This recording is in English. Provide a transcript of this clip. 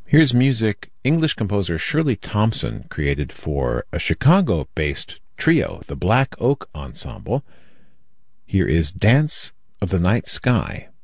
Here's music English composer Shirley Thompson created for a Chicago-based trio, the Black Oak Ensemble. Here is Dance of the Night Sky.